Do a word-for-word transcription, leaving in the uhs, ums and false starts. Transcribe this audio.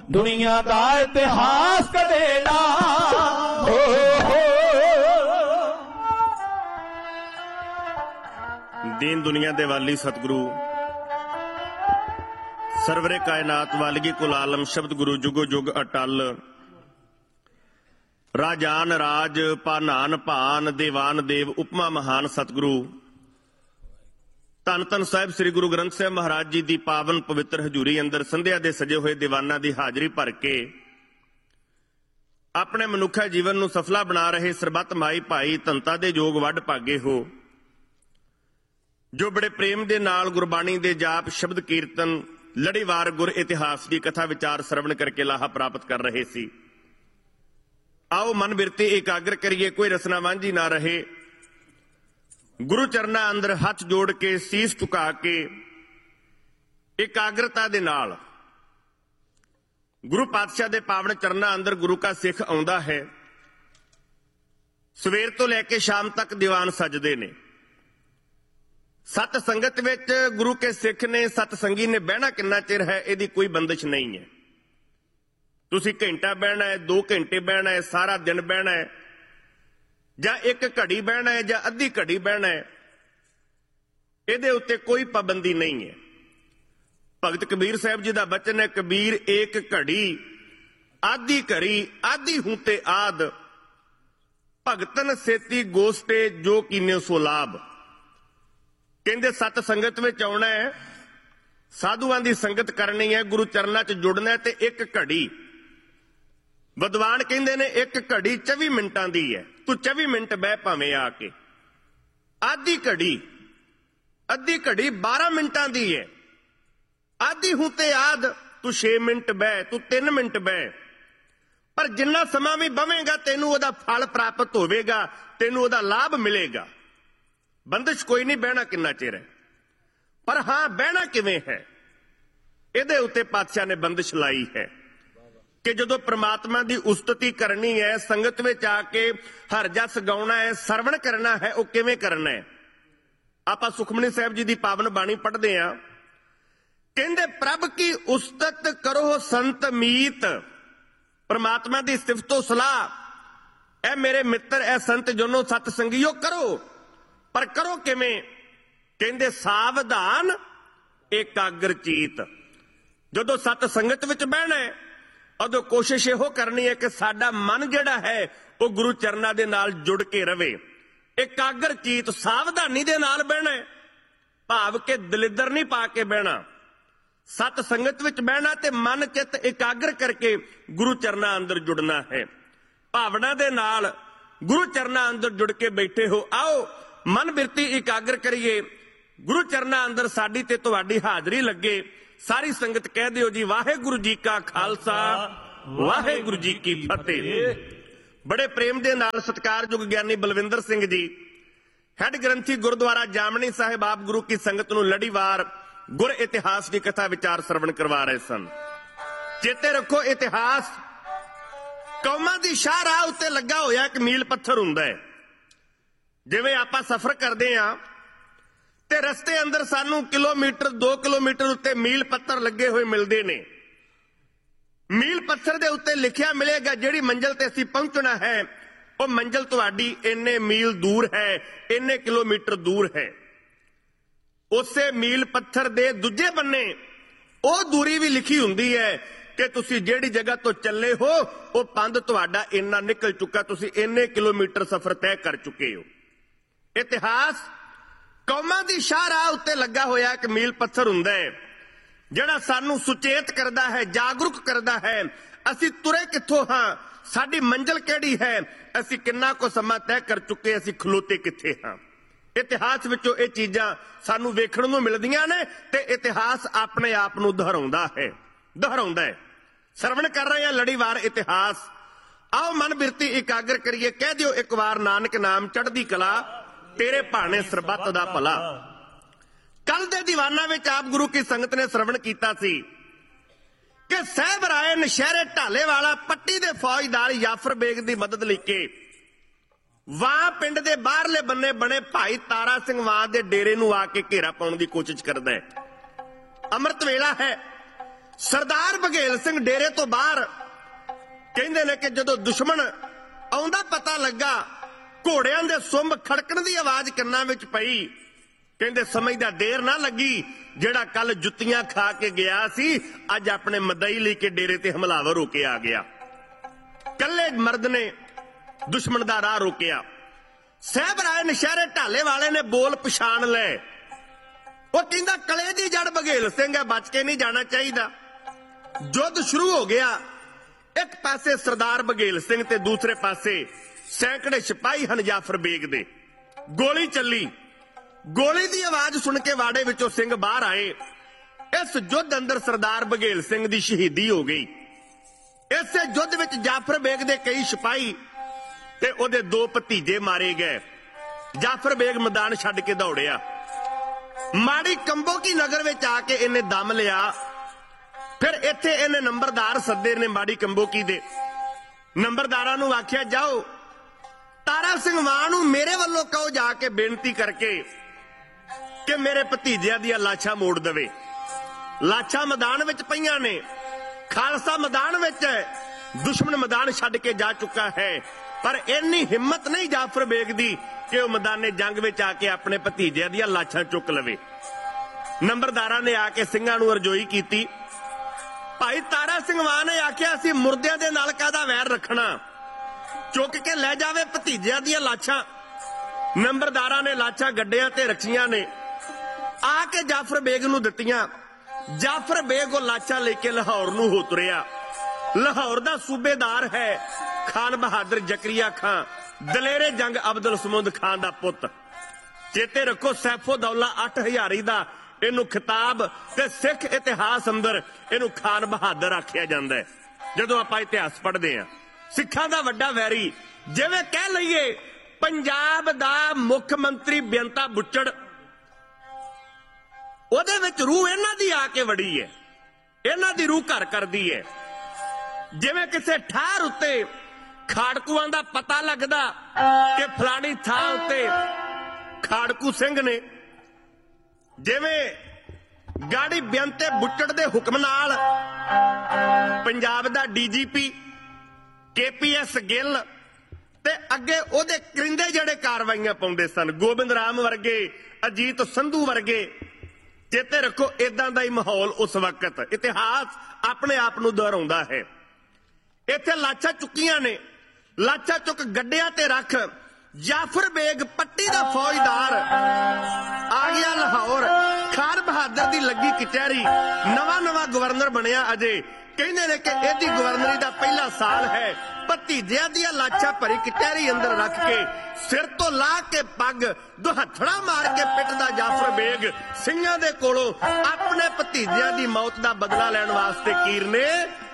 ਦੁਨੀਆ ਦਾ ਇਤਿਹਾਸ ਕਦੇ ਨਾ ਹੋ ਹੋ। ਦੀਨ ਦੁਨੀਆ ਦੇ ਵਾਲੀ ਸਤਿਗੁਰੂ ਸਰਵਰੇ ਕਾਇਨਾਤ ਵਾਲਗੀ ਕੁਲ ਆਲਮ ਸ਼ਬਦ ਗੁਰੂ ਜੁਗੋ ਜੁਗ ਅਟਲ ਰਾਜਾਨ ਰਾਜ ਭਾਨਾਨ ਭਾਨ ਦੇਵਾਨ ਦੇਵ ਉਪਮਾ ਮਹਾਨ ਸਤਿਗੁਰੂ ਧੰਨ ਧੰਨ ਸਾਹਿਬ ਸ੍ਰੀ ਗੁਰੂ ਗ੍ਰੰਥ ਸਾਹਿਬ ਮਹਾਰਾਜ ਜੀ ਦੀ ਪਾਵਨ ਪਵਿੱਤਰ ਹਜ਼ੂਰੀ ਅੰਦਰ ਸੰਧਿਆ ਦੇ ਸਜੇ ਹੋਏ ਦੀਵਾਨਾਂ ਦੀ ਹਾਜ਼ਰੀ ਭਰ ਕੇ ਆਪਣੇ ਮਨੁੱਖਾ ਜੀਵਨ ਨੂੰ ਸਫਲਾ ਬਣਾ ਰਹੇ ਸਰਬੱਤ ਮਾਈ ਭਾਈ ਧੰਤਾ ਦੇ ਜੋਗ ਵੱਡ ਭਾਗੇ ਹੋ, ਜੋ ਬੜੇ ਪ੍ਰੇਮ ਦੇ ਨਾਲ ਗੁਰਬਾਣੀ ਦੇ ਜਾਪ ਸ਼ਬਦ ਕੀਰਤਨ ਲੜੀਵਾਰ ਗੁਰ ਇਤਿਹਾਸ ਦੀ ਕਥਾ ਵਿਚਾਰ ਸਰਵਣ ਕਰਕੇ ਲਾਹਾ ਪ੍ਰਾਪਤ ਕਰ ਰਹੇ ਸੀ। ਆਓ ਮਨ ਬਿਰਤੀ ਇਕਾਗਰ ਕਰੀਏ, ਕੋਈ ਰਸਨਾ ਵਾਂਝੀ ਨਾ ਰਹੇ। ਗੁਰੂ ਚਰਨਾਂ ਅੰਦਰ ਹੱਥ ਜੋੜ ਕੇ ਸੀਸ ਝੁਕਾ ਕੇ ਇਕਾਗਰਤਾ ਦੇ ਨਾਲ ਗੁਰੂ ਪਾਤਸ਼ਾਹ ਦੇ ਪਾਵਨ ਚਰਨਾਂ ਅੰਦਰ ਗੁਰੂ ਕਾ ਸਿੱਖ ਆਉਂਦਾ ਹੈ। ਸਵੇਰ ਤੋਂ ਲੈ ਕੇ ਸ਼ਾਮ ਤੱਕ ਦੀਵਾਨ ਸਜਦੇ ਨੇ। ਸਤ ਸੰਗਤ ਵਿੱਚ ਗੁਰੂ ਕੇ ਸਿੱਖ ਨੇ, ਸਤ ਸੰਗੀ ਨੇ ਬਹਿਣਾ ਕਿੰਨਾ ਚਿਰ ਹੈ ਇਹਦੀ ਕੋਈ ਬੰਦਿਸ਼ ਨਹੀਂ ਹੈ। ਤੁਸੀਂ ਘੰਟਾ ਬਹਿਣਾ ਹੈ, ਦੋ ਘੰਟੇ ਬਹਿਣਾ ਹੈ, ਸਾਰਾ ਦਿਨ ਬਹਿਣਾ ਹੈ, ਜਾਂ ਇੱਕ ਘੜੀ ਬਹਿਣਾ ਹੈ ਜਾਂ ਅੱਧੀ ਘੜੀ ਬਹਿਣਾ ਹੈ, ਇਹਦੇ ਉੱਤੇ ਕੋਈ ਪਾਬੰਦੀ ਨਹੀਂ ਹੈ। ਭਗਤ ਕਬੀਰ ਸਾਹਿਬ ਜੀ ਦਾ ਬਚਨ ਹੈ, ਕਬੀਰ ਏਕ ਘੜੀ ਆਧੀ ਘੜੀ ਆਧੀ ਹੂੰ ਤੇ ਆਦ ਭਗਤਨ ਸੇਤੀ ਗੋਸਟੇ ਜੋ ਕੀਨੇ ਸੋ ਲਾਭ। ਕਹਿੰਦੇ ਸਤ ਸੰਗਤ ਵਿੱਚ ਆਉਣਾ ਹੈ, ਸਾਧੂਆਂ ਦੀ ਸੰਗਤ ਕਰਨੀ ਹੈ, ਗੁਰੂ ਚਰਨਾਂ 'ਚ ਜੁੜਨਾ ਤੇ ਇੱਕ ਘੜੀ, ਵਿਦਵਾਨ ਕਹਿੰਦੇ ਨੇ ਇੱਕ ਘੜੀ ਚੌਵੀ ਮਿੰਟਾਂ ਦੀ ਹੈ। ਤੂੰ ਚੌਵੀ ਮਿੰਟ ਬਹਿ ਭਾਵੇਂ ਆ ਕੇ। ਆਧੀ ਘੜੀ ਅੱਧੀ ਘੜੀ ਬਾਰਾਂ ਮਿੰਟਾਂ ਦੀ ਹੈ। ਆਧੀ ਹੂੰ ਤੇ ਆਦ ਤੂੰ ਛੇ ਮਿੰਟ ਬਹਿ, ਤੂੰ ਤਿੰਨ ਮਿੰਟ ਬਹਿ, ਪਰ ਜਿੰਨਾ ਸਮਾਂ ਵੀ ਬਵੇਂਗਾ ਤੈਨੂੰ ਉਹਦਾ ਫਲ ਪ੍ਰਾਪਤ ਹੋਵੇਗਾ, ਤੈਨੂੰ ਉਹਦਾ ਲਾਭ ਮਿਲੇਗਾ। ਬੰਦਿਸ਼ ਕੋਈ ਨਹੀਂ ਬਹਿਣਾ ਕਿੰਨਾ ਚਿਰ ਹੈ, ਪਰ ਹਾਂ ਬਹਿਣਾ ਕਿਵੇਂ ਹੈ ਇਹਦੇ ਉੱਤੇ ਪਾਤਸ਼ਾਹ ਨੇ ਬੰਦਿਸ਼ ਲਾਈ ਹੈ ਕਿ ਜਦੋਂ ਪ੍ਰਮਾਤਮਾ ਦੀ ਉਸਤਤੀ ਕਰਨੀ ਹੈ, ਸੰਗਤ ਵਿੱਚ ਆ ਕੇ ਹਰ ਜਸ ਗਾਉਣਾ ਹੈ, ਸਰਵਣ ਕਰਨਾ ਹੈ, ਉਹ ਕਿਵੇਂ ਕਰਨਾ ਹੈ। ਆਪਾਂ ਸੁਖਮਨੀ ਸਾਹਿਬ ਜੀ ਦੀ ਪਾਵਨ ਬਾਣੀ ਪੜ੍ਹਦੇ ਹਾਂ। ਕਹਿੰਦੇ ਪ੍ਰਭ ਕੀ ਉਸਤਤ ਕਰੋ ਸੰਤ ਮੀਤ, ਪ੍ਰਮਾਤਮਾ ਦੀ ਸਿਫਤੋ ਸਲਾਹ ਇਹ ਮੇਰੇ ਮਿੱਤਰ ਇਹ ਸੰਤ ਜਨੋ ਸਤ ਸੰਗੀਓ ਕਰੋ, ਪਰ ਕਰੋ ਕਿਵੇਂ। ਕਹਿੰਦੇ ਸਾਵਧਾਨ ਇਕਾਗਰ ਚੀਤ। ਜਦੋਂ ਸਤ ਸੰਗਤ ਵਿੱਚ ਬਹਿਣਾ ਹੈ ਉਦੋਂ ਕੋਸ਼ਿਸ਼ ਇਹੋ ਕਰਨੀ ਹੈ ਕਿ ਸਾਡਾ ਮਨ ਜਿਹੜਾ ਹੈ ਉਹ ਗੁਰੂ ਚਰਨਾਂ ਦੇ ਨਾਲ ਜੁੜ ਕੇ ਰਵੇ। ਇਕਾਗਰ ਚੀਤ, ਸਾਵਧਾਨੀ ਦੇ ਨਾਲ ਬਹਿਣਾ ਹੈ, ਭਾਵ ਕਿ ਦਲਿੱਦਰ ਨਹੀਂ ਪਾ ਕੇ ਬਹਿਣਾ। ਸਤ ਸੰਗਤ ਵਿੱਚ ਬਹਿਣਾ ਤੇ ਮਨ ਚਿੱਤ ਇਕਾਗਰ ਕਰਕੇ ਗੁਰੂ ਚਰਨਾਂ ਅੰਦਰ ਜੁੜਨਾ ਹੈ। ਭਾਵਨਾ ਦੇ ਨਾਲ ਗੁਰੂ ਚਰਨਾਂ ਅੰਦਰ ਜੁੜ ਕੇ ਬੈਠੇ ਹੋ। ਆਓ ਮਨ ਬਿਰਤੀ ਇਕਾਗਰ ਕਰੀਏ, ਗੁਰੂ ਚਰਨਾਂ ਅੰਦਰ ਸਾਡੀ ਤੇ ਤੁਹਾਡੀ ਹਾਜ਼ਰੀ ਲੱਗੇ। ਸਾਰੀ ਸੰਗਤ ਕਹਿ ਦਿਓ ਜੀ ਵਾਹਿਗੁਰੂ ਜੀ ਕਾ ਖਾਲਸਾ ਵਾਹਿਗੁਰੂ ਜੀ ਕੀ ਫਤਿਹ। ਬੜੇ ਪ੍ਰੇਮ ਦੇ ਨਾਲ ਸਤਿਕਾਰਯੋਗ ਗਿਆਨੀ ਬਲਵਿੰਦਰ ਸਿੰਘ ਜੀ ਹੈਡ ਗ੍ਰੰਥੀ ਗੁਰਦੁਆਰਾ ਜਾਮਣੀ ਸਾਹਿਬ ਆਪ ਗੁਰੂ ਕੀ ਸੰਗਤ ਨੂੰ ਲੜੀਵਾਰ ਗੁਰ ਇਤਿਹਾਸ ਦੀ ਕਥਾ ਵਿਚਾਰ ਸਰਵਣ ਕਰਵਾ ਰਹੇ ਸਨ। ਚੇਤੇ ਰੱਖੋ, ਇਤਿਹਾਸ ਕੌਮਾਂ ਦੀ ਸ਼ਾਹਰਾਹ ਉੱਤੇ ਲੱਗਾ ਹੋਇਆ ਇੱਕ ਮੀਲ ਪੱਥਰ ਹੁੰਦਾ ਹੈ। ਜਿਵੇਂ ਆਪਾਂ ਸਫ਼ਰ ਕਰਦੇ ਹਾਂ ਤੇ ਰਸਤੇ ਅੰਦਰ ਸਾਨੂੰ ਕਿਲੋਮੀਟਰ ਦੋ ਕਿਲੋਮੀਟਰ ਉੱਤੇ ਮੀਲ ਪੱਥਰ ਲੱਗੇ ਹੋਏ ਮਿਲਦੇ ਨੇ। ਮੀਲ ਪੱਥਰ ਦੇ ਉੱਤੇ ਲਿਖਿਆ ਮਿਲੇਗਾ ਜਿਹੜੀ ਮੰਜ਼ਿਲ ਤੇ ਅਸੀਂ ਪਹੁੰਚਣਾ ਹੈ ਉਹ ਮੰਜ਼ਿਲ ਤੁਹਾਡੀ ਇੰਨੇ ਮੀਲ ਦੂਰ ਹੈ, ਇੰਨੇ ਕਿਲੋਮੀਟਰ ਦੂਰ ਹੈ। ਉਸੇ ਮੀਲ ਪੱਥਰ ਦੇ ਦੂਜੇ ਬੰਨੇ ਉਹ ਦੂਰੀ ਵੀ ਲਿਖੀ ਹੁੰਦੀ ਹੈ ਕਿ ਤੁਸੀਂ ਜਿਹੜੀ ਜਗ੍ਹਾ ਤੋਂ ਚੱਲੇ ਹੋ ਉਹ ਪੰਧ ਤੁਹਾਡਾ ਇੰਨਾ ਨਿਕਲ ਚੁੱਕਾ, ਤੁਸੀਂ ਇੰਨੇ ਕਿਲੋਮੀਟਰ ਸਫ਼ਰ ਤੈਅ ਕਰ ਚੁੱਕੇ ਹੋ। ਇਤਿਹਾਸ ਕੌਮਾਂ ਦੀ ਸ਼ਾਹਰਾਹ ਉੱਤੇ ਲੱਗਾ ਹੋਇਆ ਇੱਕ ਮੀਲ ਪੱਥਰ ਹੁੰਦਾ ਹੈ ਜਿਹੜਾ ਸਾਨੂੰ ਸੁਚੇਤ ਕਰਦਾ ਹੈ, ਜਾਗਰੂਕ ਕਰਦਾ ਹੈ ਅਸੀਂ ਤੁਰੇ ਕਿੱਥੋਂ ਹਾਂ, ਸਾਡੀ ਮੰਜ਼ਿਲ ਕਿਹੜੀ ਹੈ, ਅਸੀਂ ਕਿੰਨਾ ਕੁ ਸਮਾਂ ਤੈਅ ਕਰ ਚੁੱਕੇ, ਅਸੀਂ ਖਲੋਤੇ ਕਿੱਥੇ ਹਾਂ। ਇਤਿਹਾਸ ਵਿੱਚੋਂ ਇਹ ਚੀਜ਼ਾਂ ਸਾਨੂੰ ਵੇਖਣ ਨੂੰ ਮਿਲਦੀਆਂ ਨੇ ਤੇ ਇਤਿਹਾਸ ਆਪਣੇ ਆਪ ਨੂੰ ਦੁਹਰਾਉਂਦਾ ਹੈ ਦੁਹਰਾਉਂਦਾ ਹੈ ਸਰਵਣ ਕਰ ਰਹੇ ਹਾਂ ਲੜੀਵਾਰ ਇਤਿਹਾਸ। ਆਓ ਮਨ ਬਿਰਤੀ ਇਕਾਗਰ ਕਰੀਏ। ਕਹਿ ਦਿਓ ਇੱਕ ਵਾਰ ਨਾਨਕ ਨਾਮ ਚੜ੍ਹਦੀ ਕਲਾ ਤੇਰੇ ਭਾਣੇ ਸਰਬੱਤ ਦਾ ਭਲਾ। ਕੱਲ ਦੇ ਦੀਵਾਨਾਂ ਵਿੱਚ ਆਪ ਗੁਰੂ ਕੀ ਸੰਗਤ ਨੇ ਸਰਵਣ ਕੀਤਾ ਸੀ ਕਿ ਸਾਹਿਬ ਰਾਏ ਨਸ਼ਹਿਰੇ ਢਾਲੇ ਵਾਲਾ ਪੱਟੀ ਦੇ ਫੌਜਦਾਰ ਜਾਫਰ ਬੇਗ ਦੀ ਮਦਦ ਲੈ ਕੇ ਵਾਹ ਪਿੰਡ ਦੇ ਬਾਹਰਲੇ ਬੰਨੇ ਬਣੇ ਭਾਈ ਤਾਰਾ ਸਿੰਘ ਵਾਹ ਦੇ ਡੇਰੇ ਨੂੰ ਆ ਕੇ ਘੇਰਾ ਪਾਉਣ ਦੀ ਕੋਸ਼ਿਸ਼ ਕਰਦਾ ਹੈ। ਅੰਮ੍ਰਿਤ ਵੇਲਾ ਹੈ, ਸਰਦਾਰ ਬਘੇਲ ਸਿੰਘ ਡੇਰੇ ਤੋਂ ਬਾਹਰ ਕਹਿੰਦੇ ਨੇ ਕਿ ਜਦੋਂ ਦੁਸ਼ਮਣ ਆਉਂਦਾ ਪਤਾ ਲੱਗਾ, ਘੋੜਿਆਂ ਦੇ ਸੁੰਬ ਖੜਕਣ ਦੀ ਆਵਾਜ਼ ਕੰਨਾਂ ਵਿੱਚ ਪਈ, ਕਹਿੰਦੇ ਸਮਝਦਾ ਦੇਰ ਨਾ ਲੱਗੀ, ਜਿਹੜਾ ਕੱਲ ਜੁੱਤੀਆਂ ਖਾ ਕੇ ਗਿਆ ਸੀ ਅੱਜ ਆਪਣੇ ਮਦਈ ਲਈ ਕੇ ਡੇਰੇ ਤੇ ਹਮਲਾਵਰ ਹੋ ਕੇ ਆ ਗਿਆ। ਕੱਲੇ ਮਰਦ ਨੇ ਦੁਸ਼ਮਣ ਦਾ ਰਾਹ ਰੋਕਿਆ। ਸਾਹਿਬ ਰਾਏ ਨਸ਼ਹਿਰੇ ਢਾਲੇ ਵਾਲੇ ਨੇ ਬੋਲ ਪਛਾਣ ਲਏ। ਉਹ ਕਹਿੰਦਾ ਕਲੇ ਦੀ ਜੜ ਬਘੇਲ ਸਿੰਘ ਹੈ, ਬਚ ਕੇ ਨਹੀਂ ਜਾਣਾ ਚਾਹੀਦਾ। ਯੁੱਧ ਸ਼ੁਰੂ ਹੋ ਗਿਆ। ਇੱਕ ਪਾਸੇ ਸਰਦਾਰ ਬਘੇਲ ਸਿੰਘ ਤੇ ਦੂਸਰੇ ਪਾਸੇ ਸੈਂਕੜੇ ਸਿਪਾਹੀ ਹਨ ਜਾਫਰ ਬੇਗ ਦੇ। ਗੋਲੀ ਚੱਲੀ। ਗੋਲੀ ਦੀ ਆਵਾਜ਼ ਸੁਣ ਕੇ ਵਾੜੇ ਵਿੱਚੋਂ ਸਿੰਘ ਬਾਹਰ ਆਏ। ਇਸ ਯੁੱਧ ਅੰਦਰ ਸਰਦਾਰ ਬਘੇਲ ਸਿੰਘ ਦੀ ਸ਼ਹੀਦੀ ਹੋ ਗਈ। ਇਸੇ ਯੁੱਧ ਵਿੱਚ ਜਾਫਰ ਬੇਗ ਦੇ ਕਈ ਸਿਪਾਹੀ ਤੇ ਉਹਦੇ ਦੋ ਭਤੀਜੇ ਮਾਰੇ ਗਏ। ਜਾਫਰ ਬੇਗ ਮੈਦਾਨ ਛੱਡ ਕੇ ਦੌੜਿਆ। ਮਾੜੀ ਕੰਬੋਕੀ ਨਗਰ ਵਿੱਚ ਆ ਕੇ ਇਹਨੇ ਦਮ ਲਿਆ। ਫਿਰ ਇੱਥੇ ਇਹਨੇ ਨੰਬਰਦਾਰ ਸੱਦੇ ਨੇ ਮਾੜੀ ਕੰਬੋਕੀ ਦੇ। ਨੰਬਰਦਾਰਾਂ ਨੂੰ ਆਖਿਆ, ਜਾਓ ਤਾਰਾ ਸਿੰਘ ਮਾਂ ਨੂੰ ਮੇਰੇ ਵੱਲੋਂ ਕਹੋ ਜਾ ਕੇ ਬੇਨਤੀ ਕਰਕੇ ਕਿ ਮੇਰੇ ਭਤੀਜਿਆਂ ਦੀਆਂ ਲਾਸ਼ਾਂ ਮੋੜ ਦੇਵੇ। ਲਾਸ਼ਾਂ ਮੈਦਾਨ ਵਿੱਚ ਪਈਆਂ ਨੇ। ਖਾਲਸਾ ਮੈਦਾਨ ਵਿੱਚ ਹੈ, ਦੁਸ਼ਮਣ ਮੈਦਾਨ ਛੱਡ ਕੇ ਜਾ ਚੁੱਕਾ ਹੈ, ਪਰ ਇੰਨੀ ਹਿੰਮਤ ਨਹੀਂ ਜਾਫਰ ਬੇਗ ਦੀ ਕਿ ਉਹ ਮੈਦਾਨੇ ਜੰਗ ਵਿੱਚ ਆ ਕੇ ਆਪਣੇ ਭਤੀਜਿਆਂ ਦੀਆਂ ਲਾਸ਼ਾਂ ਚੁੱਕ ਲਵੇ। ਨੰਬਰਦਾਰਾਂ ਨੇ ਆ ਕੇ ਸਿੰਘਾਂ ਨੂੰ ਅਰਜ਼ੋਈ ਕੀਤੀ। ਭਾਈ ਤਾਰਾ ਸਿੰਘ ਮਾਂ ਨੇ ਆਖਿਆ, ਅਸੀਂ ਮੁਰਦਿਆਂ ਦੇ ਨਾਲ ਕਾਹਦਾ ਵੈਰ ਰੱਖਣਾ, ਚੁੱਕ ਕੇ ਲੈ ਜਾਵੇ ਭਤੀਜਿਆਂ ਦੀਆਂ ਲਾਸ਼ਾਂ। ਨੰਬਰਦਾਰਾਂ ਨੇ ਲਾਸ਼ਾਂ ਗੱਡਿਆਂ ਤੇ ਰੱਖੀਆਂ ਨੇ, ਆ ਕੇ ਜਾਫਰ ਬੇਗ ਨੂੰ ਦਿੱਤੀਆਂ। ਜਾਫਰ ਬੇਗ ਉਹ ਲਾਸ਼ਾਂ ਲੈ ਕੇ ਲਾਹੌਰ ਨੂੰ ਹੋ ਤੁਰਿਆ। ਲਾਹੌਰ ਦਾ ਸੂਬੇਦਾਰ ਹੈ ਖਾਨ ਬਹਾਦਰ ਜ਼ਕਰੀਆ ਖਾਂ, ਦਲੇਰੇ ਜੰਗ ਅਬਦੁਲ ਸਮੁੰਦ ਖਾਨ ਦਾ ਪੁੱਤ। ਚੇਤੇ ਰੱਖੋ, ਸੈਫੋ ਦੌਲਾ ਅੱਠ ਹਜ਼ਾਰੀ ਦਾ ਇਹਨੂੰ ਖਿਤਾਬ ਤੇ ਸਿੱਖ ਇਤਿਹਾਸ ਅੰਦਰ ਇਹਨੂੰ ਖਾਨ ਬਹਾਦਰ ਆਖਿਆ ਜਾਂਦਾ ਹੈ। ਜਦੋਂ ਆਪਾਂ ਇਤਿਹਾਸ ਪੜ੍ਹਦੇ ਹਾਂ, ਸਿੱਖਾਂ ਦਾ ਵੱਡਾ ਵੈਰੀ, ਜਿਵੇਂ ਕਹਿ ਲਈਏ ਪੰਜਾਬ ਦਾ ਮੁੱਖ ਮੰਤਰੀ ਬੇਅੰਤਾ ਬੁੱਚੜ, ਉਹਦੇ ਵਿੱਚ ਰੂਹ ਇਹਨਾਂ ਦੀ ਆ ਕੇ ਵੜੀ ਹੈ। ਇਹਨਾਂ ਦੀ ਰੂਹ ਘਰ ਕਰਦੀ ਹੈ। ਜਿਵੇਂ ਕਿਸੇ ਠਾਰ ਉੱਤੇ ਖਾੜਕੂਆਂ ਦਾ ਪਤਾ ਲੱਗਦਾ ਕਿ ਫਲਾਣੀ ਥਾਂ ਉੱਤੇ ਖਾੜਕੂ ਸਿੰਘ ਨੇ, ਜਿਵੇਂ ਗਾੜੀ ਬੇਅੰਤੇ ਬੁੱਚੜ ਦੇ ਹੁਕਮ ਨਾਲ ਪੰਜਾਬ ਦਾ ਡੀਜੀਪੀ ਕੇਪੀਐਸ ਗਿੱਲ ਤੇ ਅੱਗੇ ਉਹਦੇ ਕਰਿੰਦੇ ਜਿਹੜੇ ਕਾਰਵਾਈਆਂ ਪਾਉਂਦੇ ਸਨ, ਗੋਬਿੰਦ ਰਾਮ ਵਰਗੇ, ਅਜੀਤ ਸੰਧੂ ਵਰਗੇ। ਚੇਤੇ ਰੱਖੋ, ਇਦਾਂ ਦਾ ਹੀ ਮਾਹੌਲ ਉਸ ਵਕਤ ਇਤਿਹਾਸ ਆਪਣੇ ਆਪ ਨੂੰ ਦੁਹਰਾਉਂਦਾ ਹੈ। ਇੱਥੇ ਲਾਸ਼ਾਂ ਚੁੱਕੀਆਂ ਨੇ। ਲਾਸ਼ਾਂ ਚੁੱਕ ਗੱਡਿਆਂ ਤੇ ਰੱਖ ਜਾਫਰ ਬੇਗ ਪੱਟੀ ਦਾ ਫੌਜਦਾਰ ਆ ਗਿਆ ਲਾਹੌਰ। ਖਾਨ ਬਹਾਦਰ ਦੀ ਲੱਗੀ ਕਚਹਿਰੀ। ਨਵਾਂ ਨਵਾਂ ਗਵਰਨਰ ਬਣਿਆ ਅਜੇ। ਕਹਿੰਦੇ ਨੇ ਕਿ ਇਹਦੀ ਗਵਰਨਰੀ ਦਾ ਪਹਿਲਾ ਸਾਲ ਹੈ। ਭਤੀਜਿਆਂ ਦੀਆਂ ਲਾਸ਼ਾਂ ਭਰੀ ਕਚਹਿਰੀ ਅੰਦਰ ਰੱਖ ਕੇ ਸਿਰ ਤੋਂ ਲਾ ਕੇ ਪੱਗ ਦੁਹੱਥੜਾ ਮਾਰ ਕੇ ਪਿੱਟਦਾ ਜਾਫਰ ਬੇਗ ਸਿੰਘਾਂ ਦੇ ਕੋਲੋਂ ਆਪਣੇ ਭਤੀਜਿਆਂ ਦੀ ਮੌਤ ਦਾ ਬਦਲਾ ਲੈਣ ਵਾਸਤੇ ਕੀਰ ਨੇ